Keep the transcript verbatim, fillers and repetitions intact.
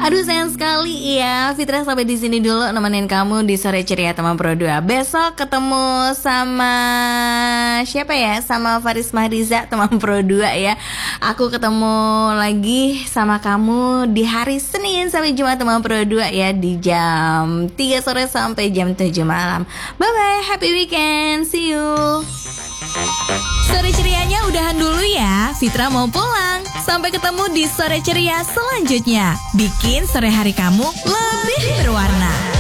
Aduh sayang sekali ya, Fitra sampai di sini dulu nemenin kamu di Sore Ceria Teman Pro dua. Besok ketemu sama siapa ya? Sama Faris Mahriza Teman Pro dua ya. Aku ketemu lagi sama kamu di hari Senin sampai Jumat Teman Pro dua ya, di jam tiga sore sampai jam tujuh malam. Bye bye, happy weekend, see you. Sore Cerianya udahan dulu ya, Fitra mau pulang. Sampai ketemu di Sore Ceria selanjutnya. Bikin sore hari kamu lebih berwarna.